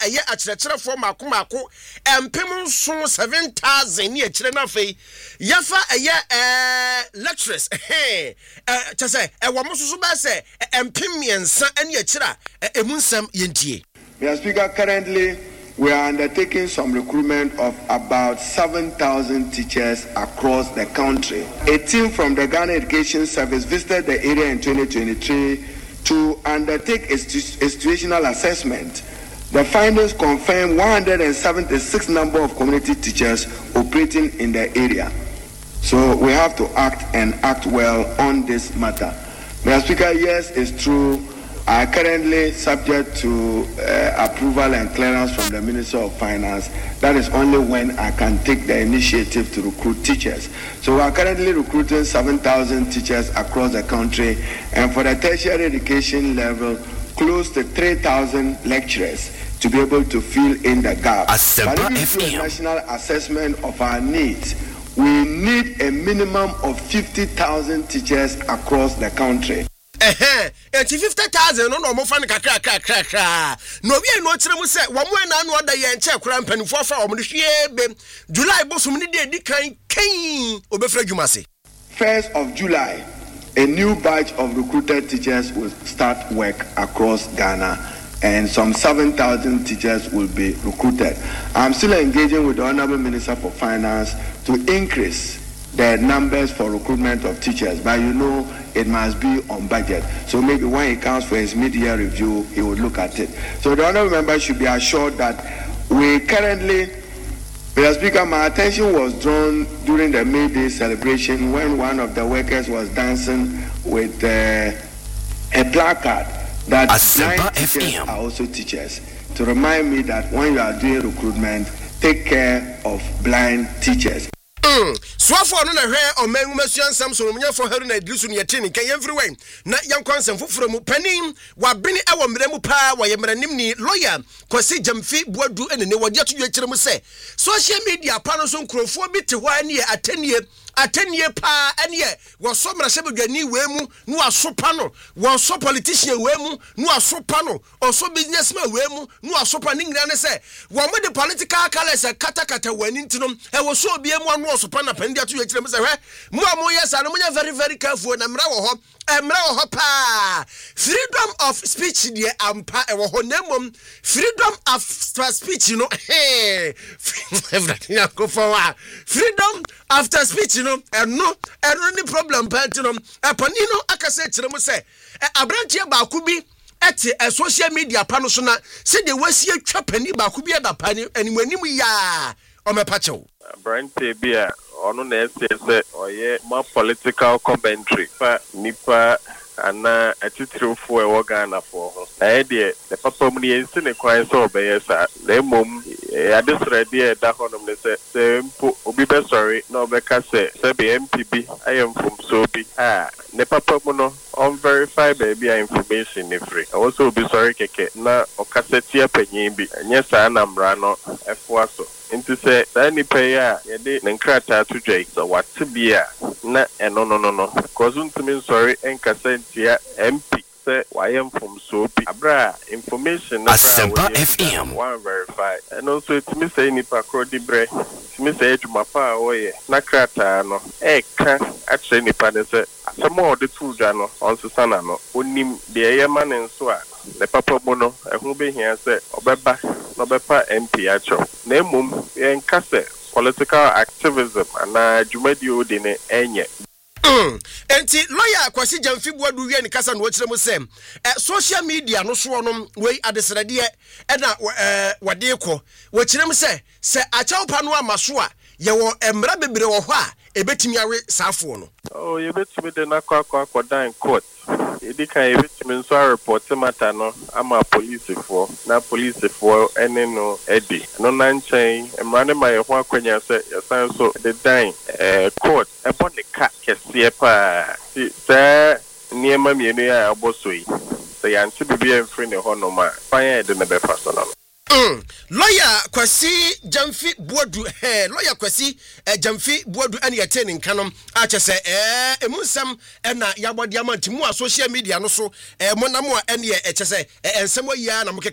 ɛyɛ akyerɛkyerɛfoɔ maako empem so 7,000 ne akyerɛ na afei yafa ɛyɛ lecturers tese ɛwɔ mo so ba sɛ empem miensa ne akyerɛ emu nsɛm yentie. Mr. Speaker, currently we are undertaking some recruitment of about 7,000 teachers across the country. A team from the Ghana Education Service visited the area in 2023 to undertake a situational assessment. The findings confirm 176 number of community teachers operating in the area. So we have to act well on this matter. Mr. Speaker, yes, it's true. I currently subject to approval and clearance from the Minister of Finance. That is only when I can take the initiative to recruit teachers. So we are currently recruiting 7,000 teachers across the country, and for the tertiary education level, close to 3,000 lecturers to be able to fill in the gap. But if we do a national assessment of our needs, we need a minimum of 50,000 teachers across the country. 50,000 no mo fa ne kakra no wie no kire mu se wo mo na no da ye nche kura mpanifo fa wo mo hwie be July bosom ne de kan obefra dwumase. 1st of July, a new batch of recruited teachers will start work across Ghana, and some 7,000 teachers will be recruited. I'm still engaging with the Honorable Minister for Finance to increase the numbers for recruitment of teachers, but you know it must be on budget. So maybe when it comes for his mid-year review, he will look at it. So the honorable member should be assured that we currently, Mr. Speaker, my attention was drawn during the May Day celebration when one of the workers was dancing with a placard that blind teachers are also teachers, to remind me that when you are doing recruitment, take care of blind teachers. Swafo no na hwe omangu masuan sam so munye fo haru na idrisu ne yetini kan yemfriwe na yankwansam foforo mu panin wabene ewo mremu pa wa yemranim ni lawyer Kwasi Jamfi Buadu enene wodi atudwe kire mu se social media pa no so nkrofo bi te ho ane atenie pa ane wo so mrahye bedwani wemu no asopa no wo so politician wemu no asopa no oso businessman wemu no asopa ne nyina ne se wo mo de political colors katakata wani ntino e wo so obi emu anu asopa na pandi atudwe kire mu se hwe mo amu yesa no munya very very careful na mra wo ho pa freedom of speech de ampa e wo ho nemom freedom of speech no everything go forward freedom after speech no eno ni problem party no epani no akase kire mu se abrantie ba ku bi ete social media pa no so na se de wasi atwa pani ba ku bi da pani animanim ya o mepachew abrantie bi a ono na ese oye ma political commentary fa nipa ana atitrofo e Ghana for ho de the papa mu ne nsi ne kwan so obeyesa na mom adesra de da honom ne se mpo obi be sorry na obeka se be MPB ayem from so bi ne papa mu no on verify baby information ne free also be sorry keke na okaseti apanyin bi nyesa na mra no efo aso into say any payer yede nkrata to jay so what be na no cause unto sorry enkasentia MP say why am from so abra information na Asempa FM one verify and also it me say nipa krodi bre me say juma pa oye na krata no ka atre nipa ne say asemo de tuja no on susana no onim de yema ne nso a le papa mo no ehun be hia say obeba no bepa MP acho na emum yenka say political activism and jumadio de ne enye enti lawyer Kwasi Jamfi Buadu wie ne kasa no kire mu sem social media no so no we adesrede na wade ko wo kire mu se achawpa no amaso a ye wo emra bebre wo ho a ebetimi awe saafo no ye betimi de na kwa dan court edi kan ye betimi nso report matter no ama police for ene no edi no na nchen emra ne ma ye ho akwanya se yesan so the dan court ebo ne ka kese pa se niema mienu ya abosoi se yanchi bibia mfri ne ho no ma fanya de ne be fa no lawyer Kwasi Jamfi Buadu lawyer Kwasi Jamfi Buadu ani yete ne nkanom a che se emunsam na yabodiamanti mu a social media no so monam a ene che se ensem ayi na